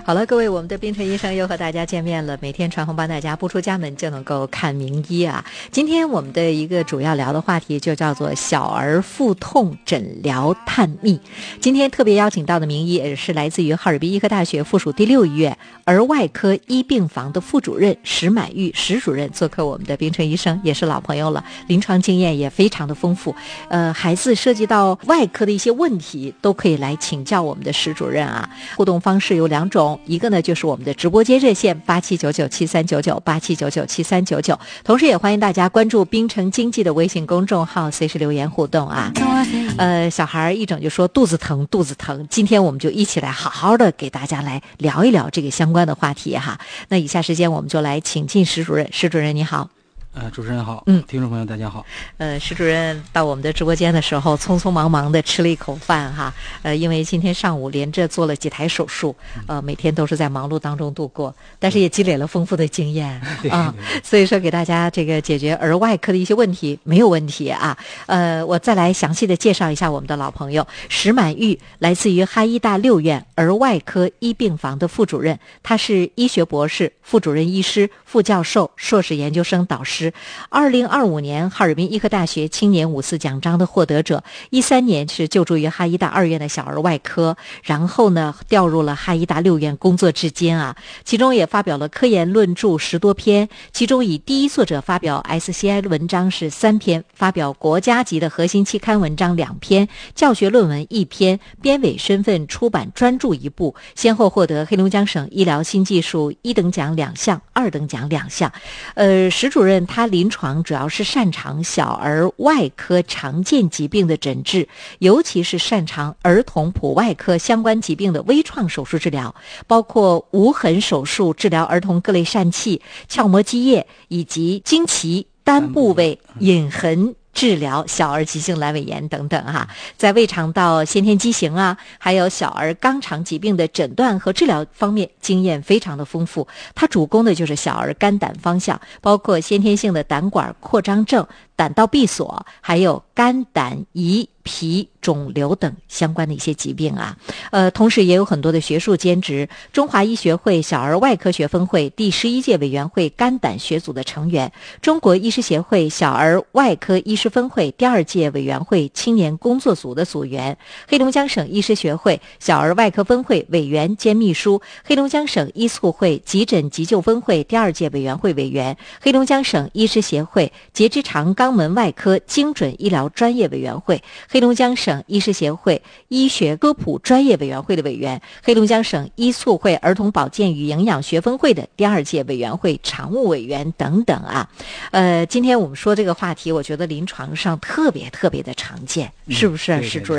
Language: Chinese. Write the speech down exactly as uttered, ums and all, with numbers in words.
好了，各位，我们的冰城医生又和大家见面了。每天传红帮大家不出家门就能够看名医啊。今天我们的一个主要聊的话题就叫做小儿腹痛诊疗探秘。今天特别邀请到的名医也是来自于哈尔滨医科大学附属第六医院儿外科一病房的副主任石满玉石主任做客我们的冰城医生，也是老朋友了，临床经验也非常的丰富。呃，孩子涉及到外科的一些问题都可以来请教我们的石主任啊。互动方式有两种，一个呢就是我们的直播间热线八七九九七三九九八七九九七三九九，同时也欢迎大家关注冰城经济的微信公众号，随时留言互动啊。呃，小孩一整就说肚子疼肚子疼，今天我们就一起来好好的给大家来聊一聊这个相关的话题哈。那以下时间我们就来请进石主任。石主任你好。 呃，主持人好， 嗯， 听众朋友大家好。 呃，石主任到我们的直播间的时候，匆匆忙忙的吃了一口饭哈。呃，因为今天上午连着做了几台手术，呃，每天都是在忙碌当中度过，但是也积累了丰富的经验啊、呃。所以说给大家这个解决儿外科的一些问题没有问题啊。呃，我再来详细的介绍一下我们的老朋友石满玉，来自于哈医大六院儿外科一病房的副主任，他是医学博士、副主任医师、副教授、硕士研究生导师。二零二五年哈尔滨医科大学青年五四奖章的获得者，一三年是就读于哈医大二院的小儿外科，然后呢调入了哈医大六院工作至今啊，其中也发表了科研论著十多篇，其中以第一作者发表 S C I 文章是三篇，发表国家级的核心期刊文章两篇，教学论文一篇，编委身份出版专著一部，先后获得黑龙江省医疗新技术一等奖两项，二等奖两项。呃，石主任他临床主要是擅长小儿外科常见疾病的诊治，尤其是擅长儿童普外科相关疾病的微创手术治疗，包括无痕手术治疗儿童各类疝气、鞘膜积液以及经脐单部位隐痕治疗小儿急性阑尾炎等等哈，在胃肠道先天畸形啊，还有小儿肛肠疾病的诊断和治疗方面经验非常的丰富。他主攻的就是小儿肝胆方向，包括先天性的胆管扩张症、胆道闭锁，还有肝胆胰脾肿瘤等相关的一些疾病啊。呃，同时也有很多的学术兼职，中华医学会小儿外科学分会第十一届委员会肝胆学组的成员，中国医师协会小儿外科医师分会第二届委员会青年工作组的组员，黑龙江省医师学会小儿外科分会委员兼秘书，黑龙江省医促会急诊急救分会第二届委员会委员，黑龙江省医师协会结直肠肛门外科精准医疗专业委员会，黑龙江省医师协会医学科普专业委员会的委员，黑龙江省医促会儿童保健与营养学分会的第二届委员会常务委员等等啊。呃，今天我们说这个话题，我觉得临床上特别特别的常见，是不是啊，石主任？